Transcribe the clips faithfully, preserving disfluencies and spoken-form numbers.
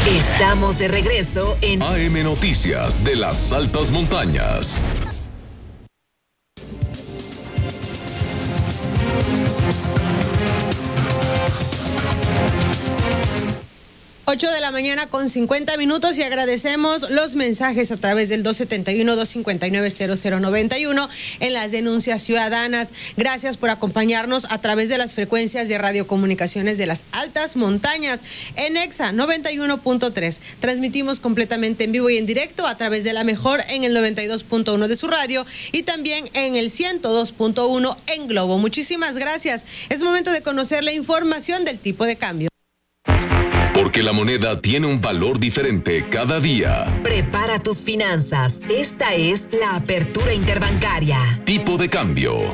Estamos de regreso en A M Noticias de las Altas Montañas. ocho de la mañana con cincuenta minutos y agradecemos los mensajes a través del dos siete uno, dos cinco nueve, cero cero nueve uno en las denuncias ciudadanas. Gracias por acompañarnos a través de las frecuencias de radiocomunicaciones de las Altas Montañas. En EXA noventa y uno punto tres transmitimos completamente en vivo y en directo a través de la mejor en el noventa y dos punto uno de su radio y también en el ciento dos punto uno en Globo. Muchísimas gracias. Es momento de conocer la información del tipo de cambio. Porque la moneda tiene un valor diferente cada día. Prepara tus finanzas. Esta es la apertura interbancaria. Tipo de cambio.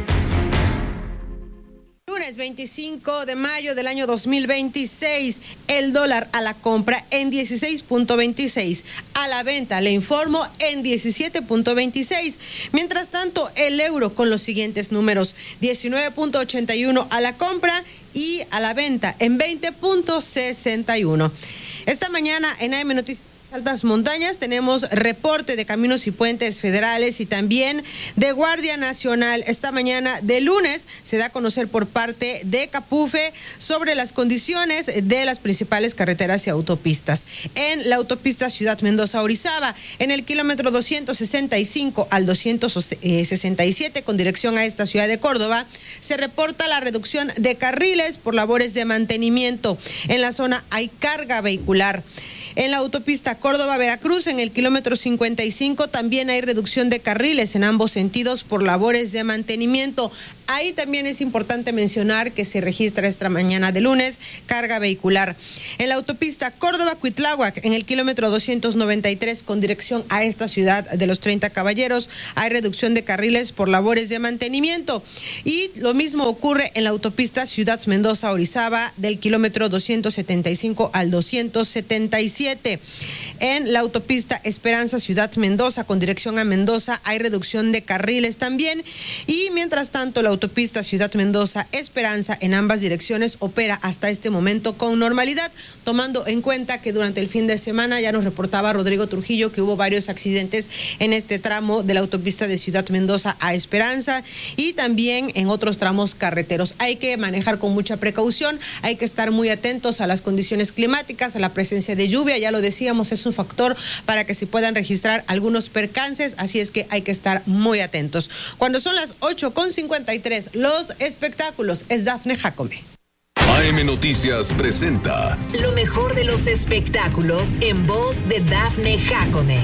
Lunes veinticinco de mayo del año dos mil veintiséis, el dólar a la compra en dieciséis punto veintiséis, a la venta, le informo, en diecisiete punto veintiséis. Mientras tanto, el euro con los siguientes números: diecinueve punto ochenta y uno a la compra y a la venta en veinte punto sesenta y uno. Esta mañana en A M Noticias Altas Montañas tenemos reporte de Caminos y Puentes Federales y también de Guardia Nacional. Esta mañana de lunes se da a conocer por parte de Capufe sobre las condiciones de las principales carreteras y autopistas. En la autopista Ciudad Mendoza-Orizaba, en el kilómetro doscientos sesenta y cinco al doscientos sesenta y siete con dirección a esta ciudad de Córdoba, se reporta la reducción de carriles por labores de mantenimiento. En la zona hay carga vehicular. En la autopista Córdoba-Veracruz, en el kilómetro cincuenta y cinco, también hay reducción de carriles en ambos sentidos por labores de mantenimiento. Ahí también es importante mencionar que se registra esta mañana de lunes carga vehicular. En la autopista Córdoba-Cuitláhuac, en el kilómetro doscientos noventa y tres, con dirección a esta ciudad de los treinta Caballeros, hay reducción de carriles por labores de mantenimiento. Y lo mismo ocurre en la autopista Ciudad Mendoza-Orizaba, del kilómetro doscientos setenta y cinco al doscientos setenta y siete. En la autopista Esperanza Ciudad Mendoza, con dirección a Mendoza, hay reducción de carriles también. Y mientras tanto, la autopista Ciudad Mendoza Esperanza en ambas direcciones opera hasta este momento con normalidad, tomando en cuenta que durante el fin de semana ya nos reportaba Rodrigo Trujillo que hubo varios accidentes en este tramo de la autopista de Ciudad Mendoza a Esperanza y también en otros tramos carreteros. Hay que manejar con mucha precaución, hay que estar muy atentos a las condiciones climáticas, a la presencia de lluvia, ya lo decíamos, es un factor para que se puedan registrar algunos percances, así es que hay que estar muy atentos. Cuando son las ocho con cincuenta y tres, los espectáculos, es Dafne Jacome. A M Noticias presenta lo mejor de los espectáculos en voz de Dafne Jacome.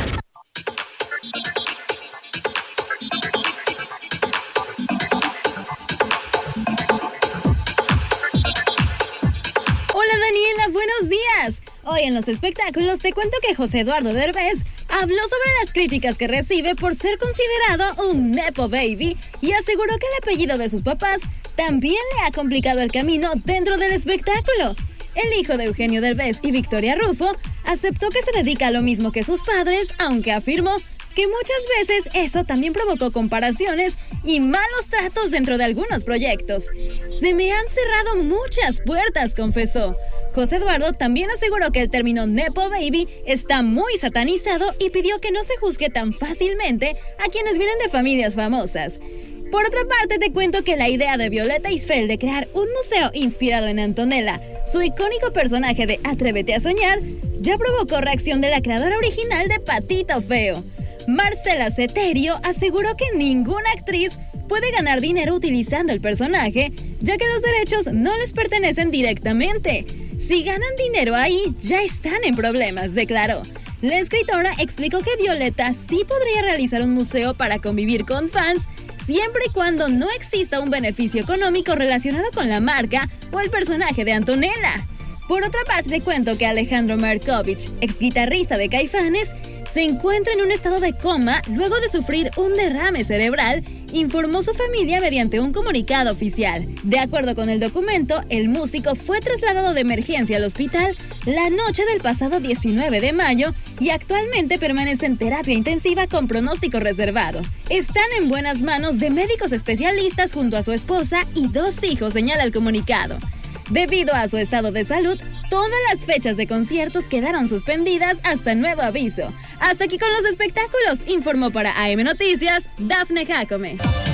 Hola Daniela, buenos días. Hoy en los espectáculos te cuento que José Eduardo Derbez habló sobre las críticas que recibe por ser considerado un nepo baby y aseguró que el apellido de sus papás también le ha complicado el camino dentro del espectáculo. El hijo de Eugenio Derbez y Victoria Rufo aceptó que se dedica a lo mismo que sus padres, aunque afirmó que muchas veces eso también provocó comparaciones y malos tratos dentro de algunos proyectos. Se me han cerrado muchas puertas, confesó. José Eduardo también aseguró que el término nepo baby está muy satanizado y pidió que no se juzgue tan fácilmente a quienes vienen de familias famosas. Por otra parte, te cuento que la idea de Violeta Isfel de crear un museo inspirado en Antonella, su icónico personaje de Atrévete a soñar, ya provocó reacción de la creadora original de Patito Feo. Marcela Ceterio aseguró que ninguna actriz puede ganar dinero utilizando el personaje, ya que los derechos no les pertenecen directamente. Si ganan dinero ahí, ya están en problemas, declaró. La escritora explicó que Violeta sí podría realizar un museo para convivir con fans, siempre y cuando no exista un beneficio económico relacionado con la marca o el personaje de Antonella. Por otra parte, te cuento que Alejandro Markovich, ex guitarrista de Caifanes, se encuentra en un estado de coma luego de sufrir un derrame cerebral, informó su familia mediante un comunicado oficial. De acuerdo con el documento, el músico fue trasladado de emergencia al hospital la noche del pasado diecinueve de mayo y actualmente permanece en terapia intensiva con pronóstico reservado. Están en buenas manos de médicos especialistas junto a su esposa y dos hijos, señala el comunicado. Debido a su estado de salud, todas las fechas de conciertos quedaron suspendidas hasta nuevo aviso. Hasta aquí con los espectáculos, informó para A M Noticias, Dafne Jacome.